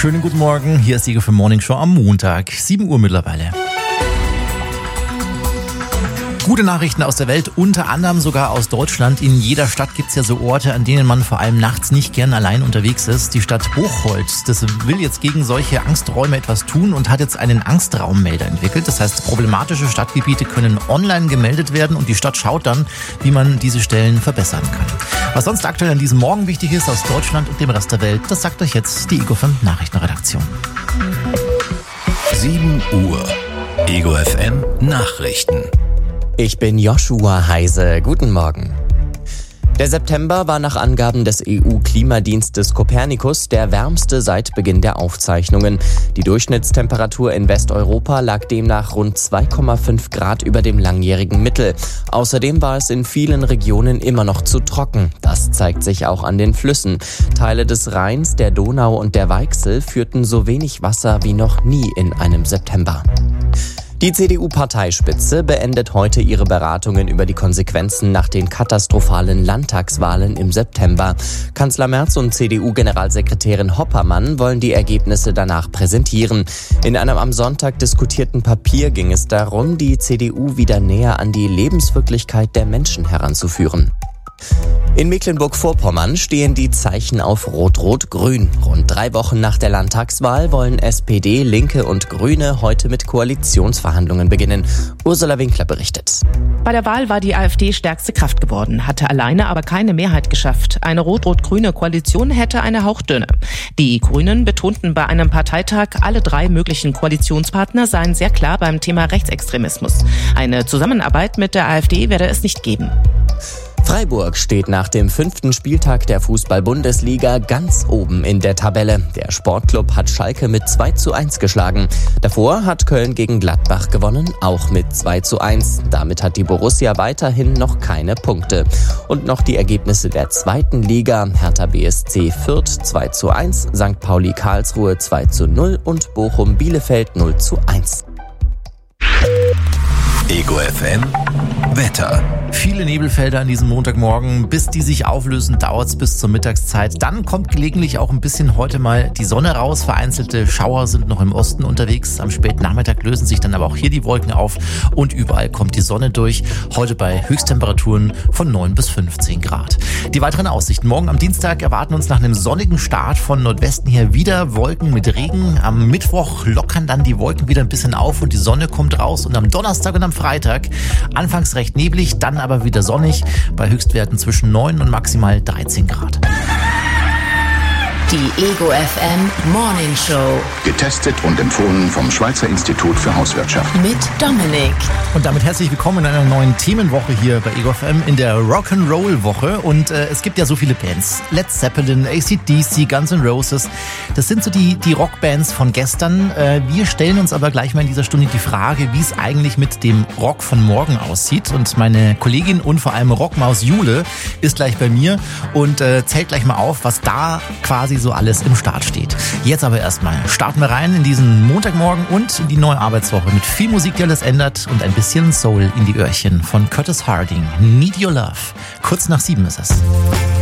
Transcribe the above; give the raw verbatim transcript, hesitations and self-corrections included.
Schönen guten Morgen, hier ist die Ego F M Morning Show am Montag, sieben Uhr mittlerweile. Gute Nachrichten aus der Welt, unter anderem sogar aus Deutschland. In jeder Stadt gibt es ja so Orte, an denen man vor allem nachts nicht gern allein unterwegs ist. Die Stadt Buchholz, das will jetzt gegen solche Angsträume etwas tun und hat jetzt einen Angstraummelder entwickelt. Das heißt, problematische Stadtgebiete können online gemeldet werden und die Stadt schaut dann, wie man diese Stellen verbessern kann. Was sonst aktuell an diesem Morgen wichtig ist aus Deutschland und dem Rest der Welt, das sagt euch jetzt die Ego F M Nachrichtenredaktion. sieben Uhr. Ego F M Nachrichten. Ich bin Joshua Heise. Guten Morgen. Der September war nach Angaben des E U-Klimadienstes Copernicus der wärmste seit Beginn der Aufzeichnungen. Die Durchschnittstemperatur in Westeuropa lag demnach rund zwei Komma fünf Grad über dem langjährigen Mittel. Außerdem war es in vielen Regionen immer noch zu trocken. Das zeigt sich auch an den Flüssen. Teile des Rheins, der Donau und der Weichsel führten so wenig Wasser wie noch nie in einem September. Die C D U-Parteispitze beendet heute ihre Beratungen über die Konsequenzen nach den katastrophalen Landtagswahlen im September. Kanzler Merz und C D U-Generalsekretärin Hoppermann wollen die Ergebnisse danach präsentieren. In einem am Sonntag diskutierten Papier ging es darum, die C D U wieder näher an die Lebenswirklichkeit der Menschen heranzuführen. In Mecklenburg-Vorpommern stehen die Zeichen auf Rot-Rot-Grün. Rund drei Wochen nach der Landtagswahl wollen S P D, Linke und Grüne heute mit Koalitionsverhandlungen beginnen. Ursula Winkler berichtet. Bei der Wahl war die AfD stärkste Kraft geworden, hatte alleine aber keine Mehrheit geschafft. Eine rot-rot-grüne Koalition hätte eine hauchdünne. Die Grünen betonten bei einem Parteitag, alle drei möglichen Koalitionspartner seien sehr klar beim Thema Rechtsextremismus. Eine Zusammenarbeit mit der AfD werde es nicht geben. Freiburg steht nach dem fünften Spieltag der Fußball-Bundesliga ganz oben in der Tabelle. Der Sportclub hat Schalke mit zwei zu eins geschlagen. Davor hat Köln gegen Gladbach gewonnen, auch mit zwei zu eins. Damit hat die Borussia weiterhin noch keine Punkte. Und noch die Ergebnisse der zweiten Liga. Hertha B S C Fürth zwei zu eins, Sankt Pauli Karlsruhe zwei zu null und Bochum Bielefeld null zu eins. Ego F M Wetter. Viele Nebelfelder an diesem Montagmorgen. Bis die sich auflösen, dauert es bis zur Mittagszeit. Dann kommt gelegentlich auch ein bisschen heute mal die Sonne raus. Vereinzelte Schauer sind noch im Osten unterwegs. Am späten Nachmittag lösen sich dann aber auch hier die Wolken auf und überall kommt die Sonne durch. Heute bei Höchsttemperaturen von neun bis fünfzehn Grad. Die weiteren Aussichten. Morgen am Dienstag erwarten uns nach einem sonnigen Start von Nordwesten her wieder Wolken mit Regen. Am Mittwoch lockern dann die Wolken wieder ein bisschen auf und die Sonne kommt raus. Und am Donnerstag und am Freitag anfangs recht neblig, dann aber wieder sonnig, bei Höchstwerten zwischen neun und maximal dreizehn Grad. Die Ego F M Morning Show. Getestet und empfohlen vom Schweizer Institut für Hauswirtschaft. Mit Dominik. Und damit herzlich willkommen in einer neuen Themenwoche hier bei Ego F M in der Rock'n'Roll-Woche. Und äh, es gibt ja so viele Bands. Led Zeppelin, A C D C, Guns N' Roses. Das sind so die, die Rockbands von gestern. Äh, wir stellen uns aber gleich mal in dieser Stunde die Frage, wie es eigentlich mit dem Rock von morgen aussieht. Und meine Kollegin und vor allem Rockmaus Jule ist gleich bei mir und äh, zählt gleich mal auf, was da quasi so alles im Start steht. Jetzt aber erstmal starten wir rein in diesen Montagmorgen und in die neue Arbeitswoche mit viel Musik, die alles ändert und ein bisschen Soul in die Öhrchen von Curtis Harding. Need Your Love. Kurz nach sieben ist es.